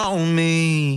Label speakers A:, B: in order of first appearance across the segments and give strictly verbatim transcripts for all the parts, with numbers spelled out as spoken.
A: on me.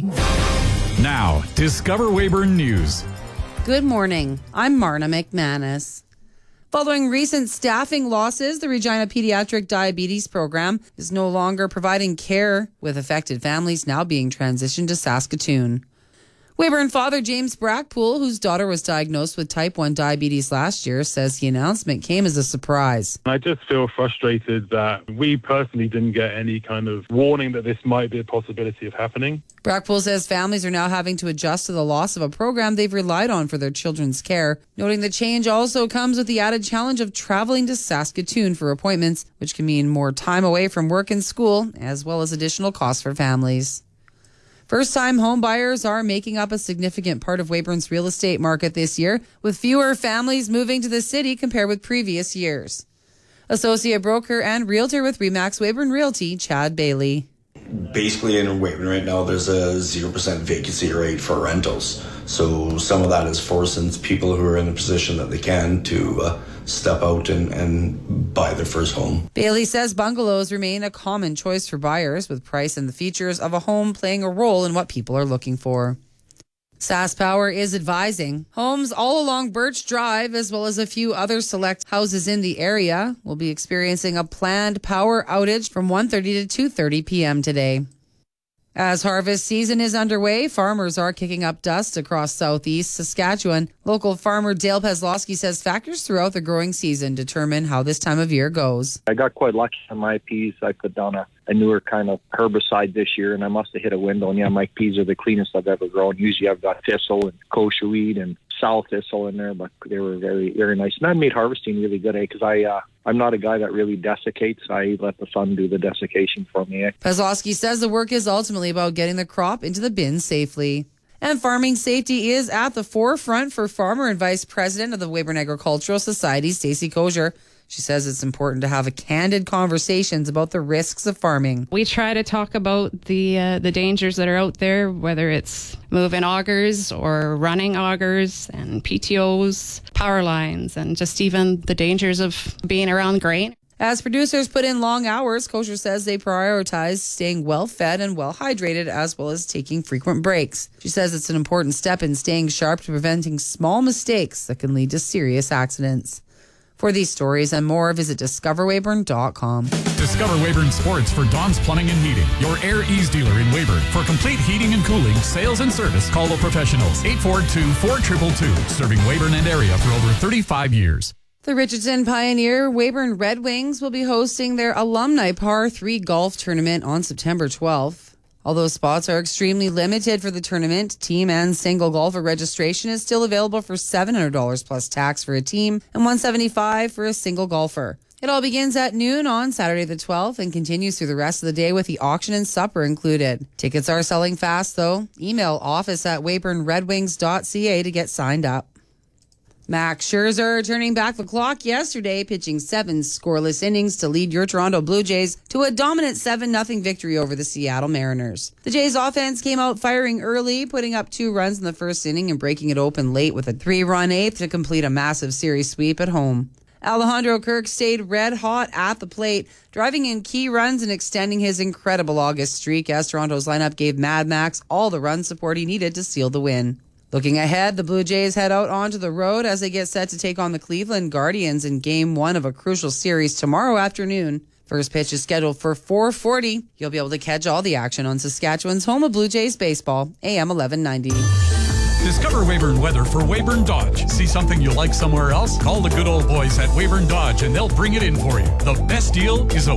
B: Now, Discover Weyburn News.
C: Good morning. I'm Marna McManus. Following recent staffing losses, the Regina Pediatric Diabetes Program is no longer providing care, with affected families now being transitioned to Saskatoon. Weyburn father James Brackpool, whose daughter was diagnosed with type one diabetes last year, says the announcement came as a surprise.
D: I just feel frustrated that we personally didn't get any kind of warning that this might be a possibility of happening.
C: Brackpool says families are now having to adjust to the loss of a program they've relied on for their children's care, noting the change also comes with the added challenge of traveling to Saskatoon for appointments, which can mean more time away from work and school, as well as additional costs for families. First-time home buyers are making up a significant part of Weyburn's real estate market this year, with fewer families moving to the city compared with previous years. Associate broker and realtor with Remax Weyburn Realty, Chad Bailey.
E: Basically in Weyburn right now, there's a zero percent vacancy rate for rentals. So some of that is forcing people who are in a position that they can to uh, step out and, and buy their first home.
C: Bailey says bungalows remain a common choice for buyers, with price and the features of a home playing a role in what people are looking for. SaskPower is advising homes all along Birch Drive, as well as a few other select houses in the area, will be experiencing a planned power outage from one thirty to two thirty p.m. today. As harvest season is underway, farmers are kicking up dust across southeast Saskatchewan. Local farmer Dale Peslowski says factors throughout the growing season determine how this time of year goes.
F: I got quite lucky on my peas. I put down a, a newer kind of herbicide this year, and I must have hit a window. And yeah, my peas are the cleanest I've ever grown. Usually I've got thistle and kochia weed and sow thistle in there, but they were very, very nice. And that made harvesting really good, eh? Because I, uh, I'm not a guy that really desiccates. I let the sun do the desiccation for me. Eh?
C: Peslowski says the work is ultimately about getting the crop into the bin safely. And farming safety is at the forefront for farmer and vice president of the Weyburn Agricultural Society, Stacey Kosier. She says it's important to have a candid conversations about the risks of farming.
G: We try to talk about the uh, the dangers that are out there, whether it's moving augers or running augers and P T Os, power lines, and just even the dangers of being around grain.
C: As producers put in long hours, Kosier says they prioritize staying well-fed and well-hydrated, as well as taking frequent breaks. She says it's an important step in staying sharp to preventing small mistakes that can lead to serious accidents. For these stories and more, visit discover weyburn dot com.
B: Discover Weyburn Sports for Don's Plumbing and Heating, your Air Ease dealer in Weyburn. For complete heating and cooling, sales and service, call the professionals. eight four two, four two two two, serving Weyburn and area for over thirty-five years.
C: The Richardson Pioneer Weyburn Red Wings will be hosting their alumni par three golf tournament on September twelfth. Although spots are extremely limited for the tournament, team and single golfer registration is still available for seven hundred dollars plus tax for a team and one hundred seventy-five dollars for a single golfer. It all begins at noon on Saturday the twelfth and continues through the rest of the day with the auction and supper included. Tickets are selling fast though. Email office at weyburn red wings dot c a to get signed up. Max Scherzer turning back the clock yesterday, pitching seven scoreless innings to lead your Toronto Blue Jays to a dominant seven nothing victory over the Seattle Mariners. The Jays offense came out firing early, putting up two runs in the first inning and breaking it open late with a three-run eighth to complete a massive series sweep at home. Alejandro Kirk stayed red hot at the plate, driving in key runs and extending his incredible August streak as Toronto's lineup gave Mad Max all the run support he needed to seal the win. Looking ahead, the Blue Jays head out onto the road as they get set to take on the Cleveland Guardians in Game one of a crucial series tomorrow afternoon. First pitch is scheduled for four forty. You'll be able to catch all the action on Saskatchewan's home of Blue Jays baseball, A M eleven ninety.
B: Discover Weyburn weather for Weyburn Dodge. See something you like somewhere else? Call the good old boys at Weyburn Dodge and they'll bring it in for you. The best deal is a